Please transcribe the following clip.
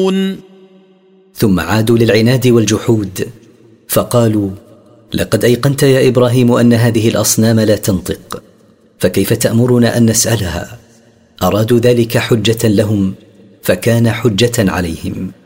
ثم عادوا للعناد والجحود فقالوا: لقد أيقنت يا إبراهيم أن هذه الأصنام لا تنطق، فكيف تأمرنا أن نسألها؟ أرادوا ذلك حجة لهم، فكان حجة عليهم.